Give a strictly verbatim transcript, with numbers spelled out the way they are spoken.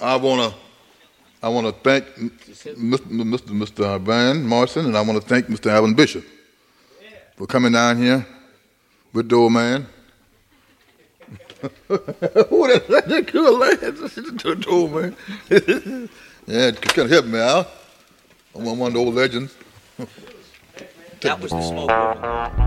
I wanna, I wanna thank Mister Mister Mister Van Morrison, and I wanna thank Mister Alvin Bishop for coming down here with the old man. Oh, that's, that's good, lad. The old man. Yeah, it kind of help me out. I'm one of the old legends. That was the smoke.